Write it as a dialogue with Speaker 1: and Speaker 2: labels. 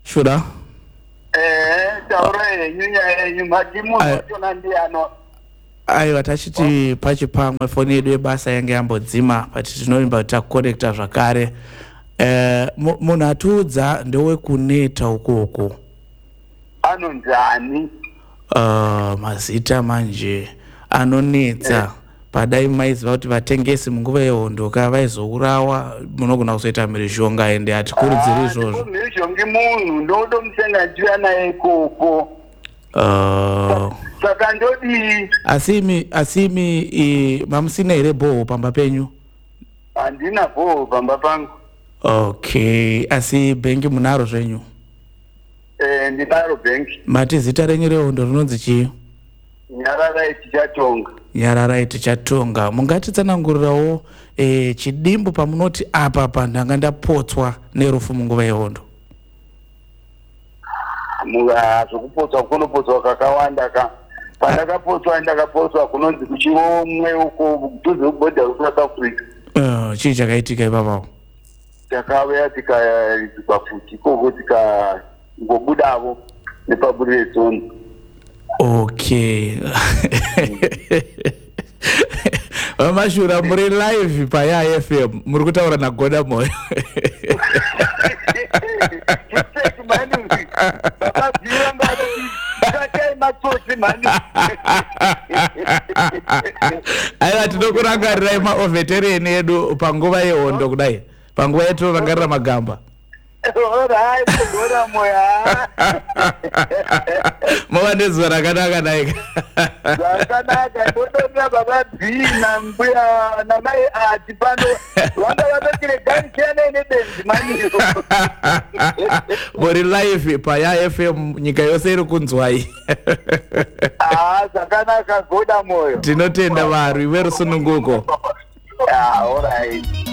Speaker 1: Shuda?
Speaker 2: Taure nyunya madimu tona ndiano.
Speaker 1: Aiwa tachiti pachipamwe foni yedu yebasa yange yambodzima pati tinoimba takukonekta zvakare. Munhu atiudza ndewe kuneta ukoko.
Speaker 2: Anonzani?
Speaker 1: Mazita manje anonetsa. Padai maiziva kuti vatengesi munguva yehondo vaizourawa munogona kuzoita mhirizhonga ende hatikurudziri izvozvo.
Speaker 2: Mhirizhonga munhu ndodo musengadziva naye ikoko. Saka ndodi.
Speaker 1: Asimi mamusina here bhoho pamba penyu?
Speaker 2: Handina bhoho pamba pangu.
Speaker 1: Okay, asi bhengi munaro zvenyu?
Speaker 2: Ndinaro bhengi.
Speaker 1: Mati zita renyu rehondo rinonzi chii?
Speaker 2: Nyararai tichatonga.
Speaker 1: Nyararai tichatonga. Mungatitsanangurirawo chidimbu pamunoti apa ndanga ndapotswa nerufu munguva yehondo.
Speaker 2: Zvokupotswa kunopotswa kakawanda ka. Ndakapotswa kunonzi kuchiromwe uko kudhuze kubhodha kuSouth Africa.
Speaker 1: Chii chakaitika ipapapo?
Speaker 2: Takauya tikaridzikwa futi ikoko tikangobudavo nepaburire tsoni.
Speaker 1: Okay. Mashura muri live paya FM muri kutaura nagoda moyo. Aiwa tinokurangarirai maovetereni edu panguva yehondo kudai. Panguva yetu rangarira magamba. Mova nezuva rakanaka naika.
Speaker 2: Zvakanaka ndodonera baba Bhina mbuya namai ati pano vanga vatotire ganisiyana nebenzi maniro.
Speaker 1: Muri live paya FM nyika yose iri kunzwai.
Speaker 2: Zvakanaka goda moyo.
Speaker 1: Tinotenda varwi verusununguko.
Speaker 2: All right.